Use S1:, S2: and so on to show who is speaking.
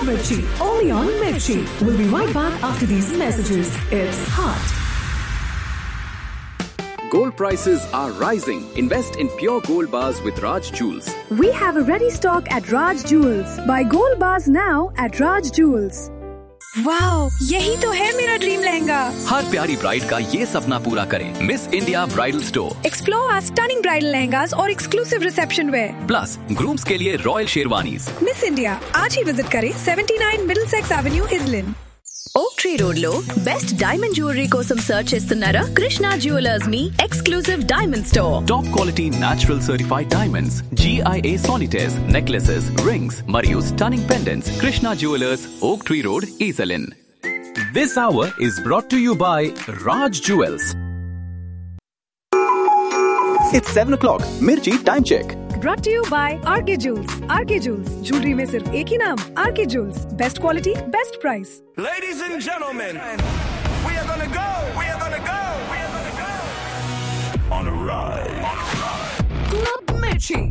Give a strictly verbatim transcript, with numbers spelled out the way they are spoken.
S1: Mirchi, only on Mirchi. We'll be right back after these messages. It's hot.
S2: Gold prices are rising. Invest in pure gold bars with Raj Jewels.
S3: We have a ready stock at Raj Jewels. Buy gold bars now at Raj Jewels.
S4: Wow, यही तो है मेरा dream lehenga.
S2: हर प्यारी bride का ये सपना पूरा करें। Miss India bridal store.
S4: Explore our stunning bridal lehengas और exclusive reception where.
S2: Plus grooms के लिए रॉयल शेरवानीज।
S4: मिस इंडिया आज ही विजिट करें सेवेंटी-नाइन मिडिलसेक्स एवेन्यू इजलिन।
S5: ఓక్ ట్రీ రోడ్ లో బెస్ట్ డైమండ్ జ్యువెలరీ కోసం సర్చ్ చేస్తున్నారా? Krishna jewellers me exclusive diamond store.
S2: Top quality natural certified diamonds, G I A solitaires, necklaces, rings మరియు stunning pendants. Krishna Jewelers, Oak Tree Road, Esalin.
S6: This hour is brought to you by Raj Jewels. It's seven o'clock. Mirchi time check.
S4: Brought to you by R K Jewels. R K Jewels, jewelry में सिर्फ एक ही नाम, R K Jewels. Best quality, best price.
S7: Ladies and gentlemen, we are gonna go, we are gonna go, we are gonna go on a ride.
S1: Club Mirchi.